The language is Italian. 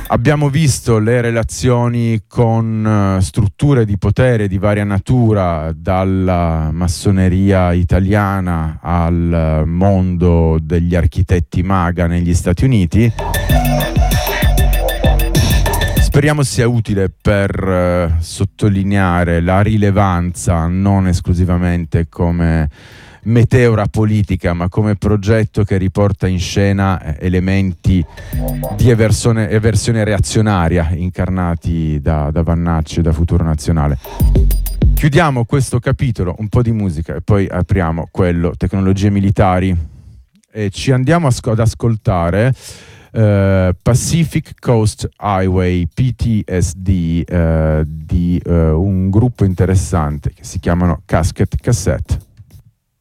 Abbiamo visto le relazioni con strutture di potere di varia natura, dalla massoneria italiana al mondo degli architetti MAGA negli Stati Uniti. Speriamo sia utile per sottolineare la rilevanza, non esclusivamente come meteora politica, ma come progetto che riporta in scena elementi di eversione reazionaria incarnati da Vannacci e da Futuro Nazionale. Chiudiamo questo capitolo, un po' di musica, e poi apriamo quello tecnologie militari e ci andiamo ad ascoltare Pacific Coast Highway PTSD di un gruppo interessante che si chiamano Casket Cassette.